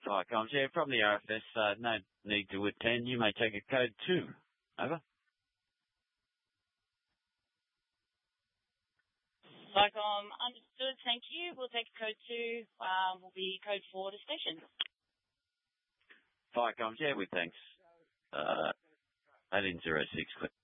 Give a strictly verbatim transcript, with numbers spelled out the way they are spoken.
Viacom, yeah, from the R F S, uh, no need to attend. You may take a code two. Over. Viacom, understood. Thank you. We'll take code two. Um, will be code four to station. Viacom, yeah, with thanks. Uh, eighteen oh six,